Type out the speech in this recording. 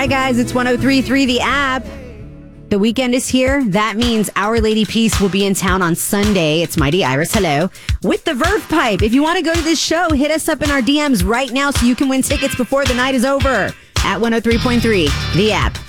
Hi, guys. It's 103.3 The App. The weekend is here. That means Our Lady Peace will be in town on Sunday. It's Mighty Iris, hello, with the Verve Pipe. If you want to go to this show, hit us up in our DMs right now so you can win tickets before the night is over at 103.3 The App.